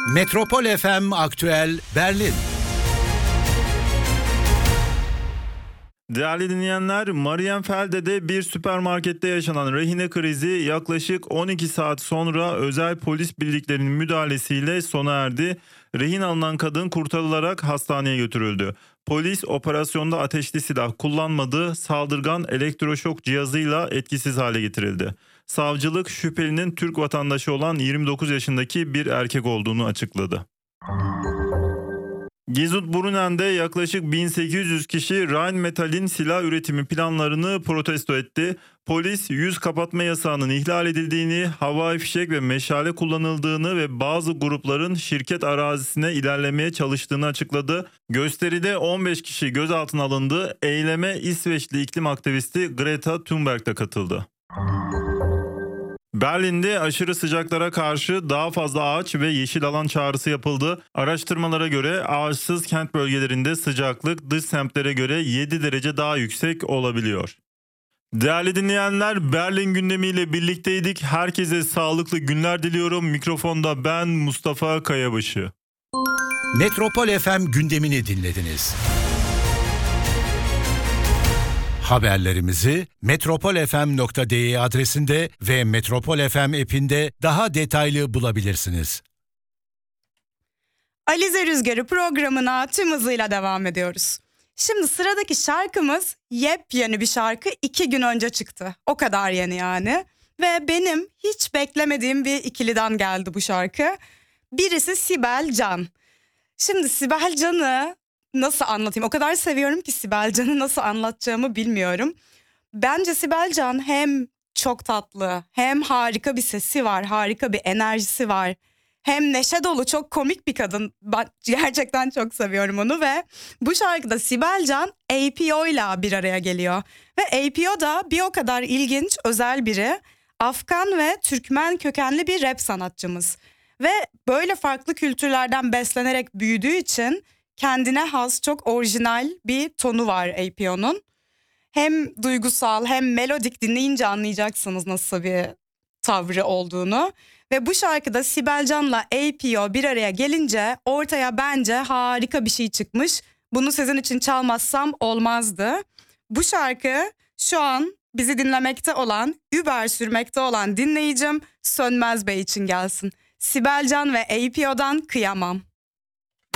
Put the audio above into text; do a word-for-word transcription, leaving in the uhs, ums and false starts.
Metropol F M Aktüel Berlin. Değerli dinleyenler, Marienfeld'de bir süpermarkette yaşanan rehine krizi yaklaşık on iki saat sonra özel polis birliklerinin müdahalesiyle sona erdi. Rehin alınan kadın kurtarılarak hastaneye götürüldü. Polis operasyonda ateşli silah kullanmadı, saldırgan elektroşok cihazıyla etkisiz hale getirildi. Savcılık şüphelinin Türk vatandaşı olan yirmi dokuz yaşındaki bir erkek olduğunu açıkladı. Gizut-Brunen'de yaklaşık bin sekiz yüz kişi Rheinmetall'in silah üretimi planlarını protesto etti. Polis yüz kapatma yasağının ihlal edildiğini, havai fişek ve meşale kullanıldığını ve bazı grupların şirket arazisine ilerlemeye çalıştığını açıkladı. Gösteride on beş kişi gözaltına alındı. Eyleme İsveçli iklim aktivisti Greta Thunberg de katıldı. Berlin'de aşırı sıcaklara karşı daha fazla ağaç ve yeşil alan çağrısı yapıldı. Araştırmalara göre ağaçsız kent bölgelerinde sıcaklık dış semtlere göre yedi derece daha yüksek olabiliyor. Değerli dinleyenler, Berlin gündemiyle birlikteydik. Herkese sağlıklı günler diliyorum. Mikrofonda ben Mustafa Kayabaşı. Metropol F M gündemini dinlediniz. Haberlerimizi metropol f m nokta d e adresinde ve Metropol F M app'inde daha detaylı bulabilirsiniz. Alize Rüzgarı programına tüm hızıyla devam ediyoruz. Şimdi sıradaki şarkımız yepyeni bir şarkı, iki gün önce çıktı. O kadar yeni yani. Ve benim hiç beklemediğim bir ikiliden geldi bu şarkı. Birisi Sibel Can. Şimdi Sibel Can'ı nasıl anlatayım? O kadar seviyorum ki Sibel Can'ı nasıl anlatacağımı bilmiyorum. Bence Sibel Can hem çok tatlı, hem harika bir sesi var, harika bir enerjisi var. Hem neşe dolu, çok komik bir kadın. Ben gerçekten çok seviyorum onu ve bu şarkıda Sibel Can A P O ile bir araya geliyor. Ve A P O da bir o kadar ilginç, özel biri. Afgan ve Türkmen kökenli bir rap sanatçımız. Ve böyle farklı kültürlerden beslenerek büyüdüğü için kendine has, çok orijinal bir tonu var A P O'nun. Hem duygusal hem melodik, dinleyince anlayacaksınız nasıl bir tavrı olduğunu. Ve bu şarkıda Sibel Can'la A P O bir araya gelince ortaya bence harika bir şey çıkmış. Bunu sizin için çalmazsam olmazdı. Bu şarkı şu an bizi dinlemekte olan, Uber sürmekte olan dinleyicim Sönmez Bey için gelsin. Sibel Can ve A P O'dan Kıyamam.